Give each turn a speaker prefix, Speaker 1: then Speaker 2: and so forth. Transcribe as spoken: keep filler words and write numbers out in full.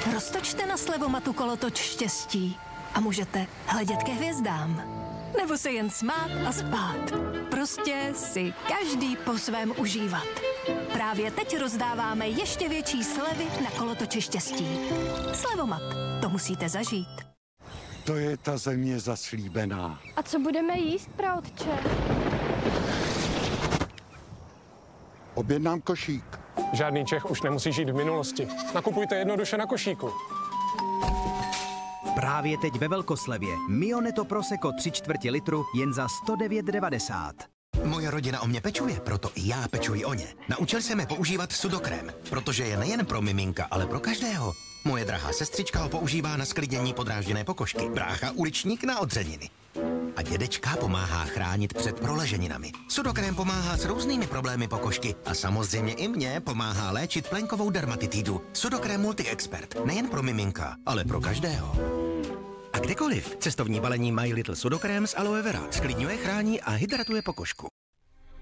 Speaker 1: Roztočte na slevomatu kolotoč štěstí a můžete hledět ke hvězdám. Nebo se jen smát a spát. Prostě si každý po svém užívat. Právě teď rozdáváme ještě větší slevy na kolotoči štěstí. Slevomat, to musíte zažít.
Speaker 2: To je ta země zaslíbená.
Speaker 3: A co budeme jíst, praotče?
Speaker 2: Objednám košík.
Speaker 4: Žádný Čech už nemusí žít v minulosti. Nakupujte jednoduše na košíku.
Speaker 5: Právě teď ve velkoslevě Mioneto Prosecco tři čtvrtě litru jen za sto devět devadesát.
Speaker 6: Moje rodina o mě pečuje, proto i já pečuji o ně. Naučil jsem je používat sudokrém, protože je nejen pro miminka, ale pro každého. Moje drahá sestřička ho používá na sklidnění podrážděné pokožky, brácha uličník na odřeniny. A dědečka pomáhá chránit před proleženinami. Sudokrém pomáhá s různými problémy pokožky a samozřejmě i mě pomáhá léčit plenkovou dermatitidu. Sudokrém Multi-Expert, nejen pro miminka, ale pro každého. A kdekoliv, cestovní balení My Little Sudokrém z aloe vera sklidňuje, chrání a hydratuje pokožku.